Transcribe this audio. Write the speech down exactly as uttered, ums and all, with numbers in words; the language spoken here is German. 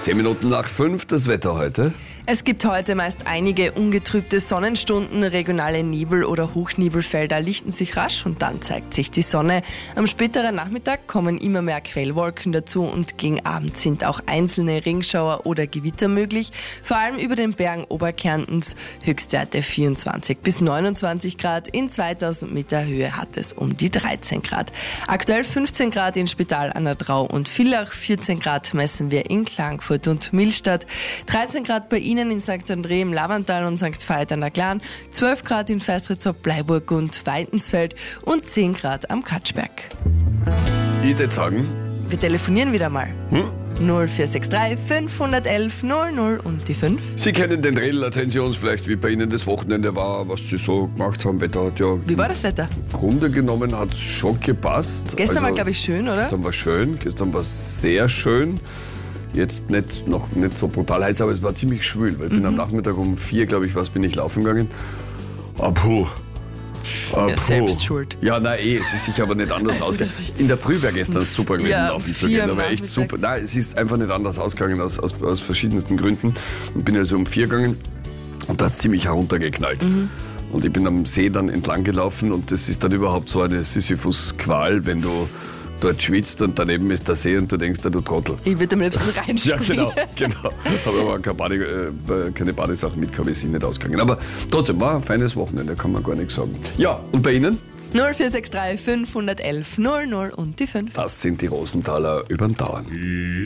Zehn Minuten nach fünf, das Wetter heute. Es gibt heute meist einige ungetrübte Sonnenstunden, regionale Nebel- oder Hochnebelfelder lichten sich rasch und dann zeigt sich die Sonne. Am späteren Nachmittag kommen immer mehr Quellwolken dazu und gegen Abend sind auch einzelne Regschauer oder Gewitter möglich, vor allem über den Bergen Oberkärntens. Höchstwerte vierundzwanzig bis neunundzwanzig Grad, in zweitausend Meter Höhe hat es um die dreizehn Grad. Aktuell fünfzehn Grad in Spital an der Drau und Villach, vierzehn Grad messen wir in Klagenfurt und Millstatt, dreizehn Grad bei Ihnen in Sankt André im Lavantal und Sankt Veit an der Glan, zwölf Grad in Feistritz-ob Bleiburg und Weitensfeld und zehn Grad am Katschberg. Ich würde sagen, Wir telefonieren wieder mal. hm? null vier sechs drei fünf eins eins null null und die fünf. Sie kennen den Drill, erzählen Sie uns vielleicht, wie bei Ihnen das Wochenende war, was Sie so gemacht haben. Wetter hat ja Wie war das Wetter? im Grunde genommen hat es schon gepasst. Gestern Also, war, glaube ich, schön, oder? Gestern war schön, gestern war sehr schön. Jetzt nicht, noch nicht so brutal heiß, aber es war ziemlich schwül. Weil ich bin am Nachmittag um vier, glaube ich, was bin ich laufen gegangen. Ah, puh. Ah, Ja, puh. selbst schuld. Ja, nein, eh, es ist sicher aber nicht anders Also, ausgegangen. dass ich- In der Früh wäre gestern super gewesen, Ja, laufen zu vier gehen. am Da war echt Nachmittag. super. Nein, es ist einfach nicht anders ausgegangen aus, aus, aus verschiedensten Gründen. Und bin also um vier gegangen und da ist ziemlich heruntergeknallt. Mhm. Und ich bin am See dann entlang gelaufen und das ist dann überhaupt so eine Sisyphus-Qual, wenn du dort schwitzt und daneben ist der See und du denkst, du Trottel. Ich würde am liebsten Ja, reinspringen. genau, genau. Habe aber keine, Bade, äh, keine Badesachen mit, habe ich sie nicht ausgegangen. Aber trotzdem war ein feines Wochenende, kann man gar nichts sagen. Ja, und bei Ihnen? null vier sechs drei fünf eins eins null null und die fünf. Das sind die Rosenthaler überm Dauern.